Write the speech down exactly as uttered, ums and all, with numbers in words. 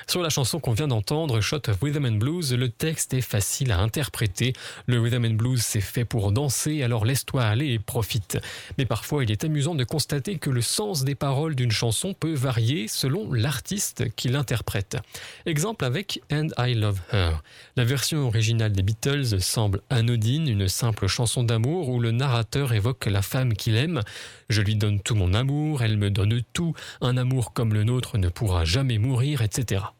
Sur la chanson qu'on vient d'entendre, Shot of Rhythm and Blues, le texte est facile à interpréter. Le rhythm and blues, c'est fait pour danser, alors laisse-toi aller et profite. Mais parfois, il est amusant de constater que le sens des paroles d'une chanson peut varier selon l'artiste qui l'interprète. Exemple avec And I Love Her. La version originale des Beatles semble anodine, une simple chanson d'amour où le narrateur évoque la femme qu'il aime. Je lui donne tout mon amour, elle me donne tout, un amour comme le nôtre ne pourra jamais mourir, et cetera.